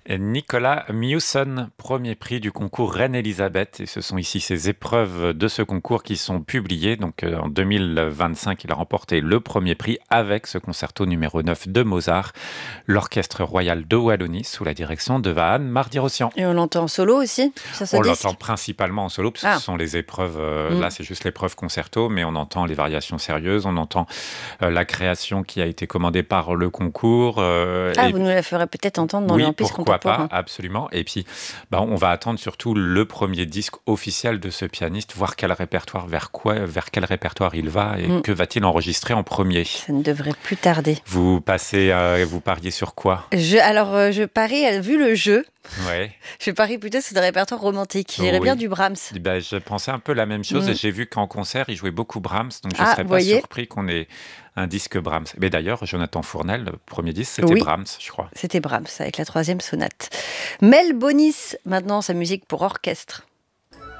Et Nicolas Mewson, premier prix du concours Reine-Élisabeth. Et ce sont ici ces épreuves de ce concours qui sont publiées. Donc en 2025, il a remporté le premier prix avec ce concerto numéro 9 de Mozart, l'Orchestre royal de Wallonie sous la direction de Vahan Mardi-Rossian. Et on l'entend en solo aussi sur ce On l'entend disque? principalement en solo, parce que ce Ah, sont les épreuves, là mmh. c'est juste l'épreuve concerto, mais on entend les variations sérieuses, on entend la création qui a été commandée par le concours, Ah, et vous nous la ferez peut-être entendre dans oui, l'Empire pourquoi pas, contemporain. absolument. Et puis, on va attendre surtout le premier disque officiel de ce pianiste, voir quel répertoire, vers quel répertoire il va et Mmh. que va-t-il enregistrer en premier. Ça ne devrait plus tarder. Vous pariez sur quoi? Je parie, vu le jeu, Ouais, je parie plutôt sur des répertoires romantiques. J'irais bien oui. du Brahms. Ben, je pensais un peu la même chose et Mmh. j'ai vu qu'en concert, il jouait beaucoup Brahms, donc je ne Ah, serais vous pas voyez? surpris qu'on ait un disque Brahms. Mais d'ailleurs, Jonathan Fournel, le premier disque, c'était Oui, Brahms, je crois. c'était Brahms avec la troisième sonate. Mel Bonis, maintenant sa musique pour orchestre.